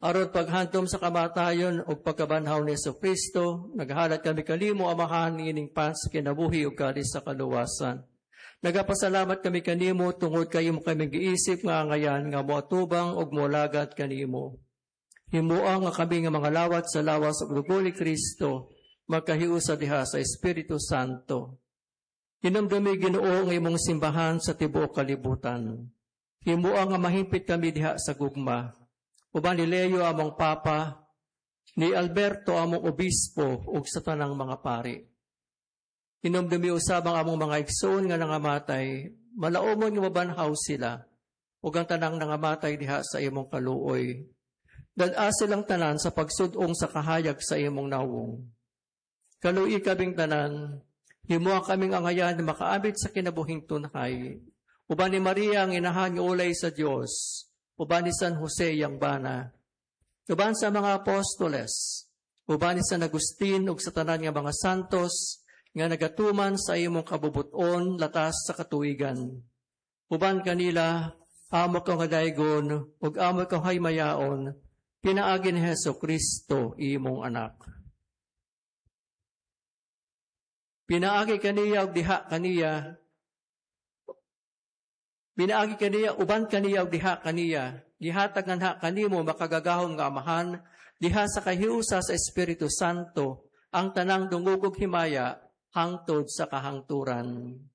Aron paghantom sa kamatayon o pagkabanhaw ni Jesucristo, naghalat kami kanimo amahan ining pas kinabuhi ug kadi sa kaluwasan. Nagapasalamat kami kanimo tungod kayo mo kami giisip nga angayan nga moatubang og molagat kanimo. Himuang nga kami nga mga lawat sa lawas ug dugo ni Kristo, makahiusa diha sa Espiritu Santo. Hinumdumi Ginoo nga imong simbahan sa tibuok kalibutan. Himuang nga mahimpit kami diha sa gugma. Uban ni Leo among Papa, ni Alberto among Obispo ug sa tanang mga pari. Hinumdumi usabang among mga igsoon nga nangamatay, malaumon nga mabanhaw sila, ug ang tanang nangamatay diha sa imong kaluoy. Dad-a silang tanan sa pagsudong sa kahayag sa imong nawong. Kaluoy kaming tanan, himuang kaming angayan na makaabit sa kinabuhing tunay. Uban ni Maria ang inahan nga ulay sa Dios, uban ni San Jose yang bana, uban sa mga apostoles, uban ni San Agustin ug sa tanan nga mga santos nga nagatuman sa imong kabubuton latas sa katuigan. Uban kanila amo ka nga daygon ug amo ka haymayaon, pinaagi ni Jesucristo imong anak. Pinaagi kaniya ug diha kaniya. Pinaagi kaniya uban kaniya ug diha kaniya. Gihatag nga kanimo makagagahom nga amahan diha sa kahiusa sa Espiritu Santo ang tanang dungog ug himaya hangtod sa kahangturan.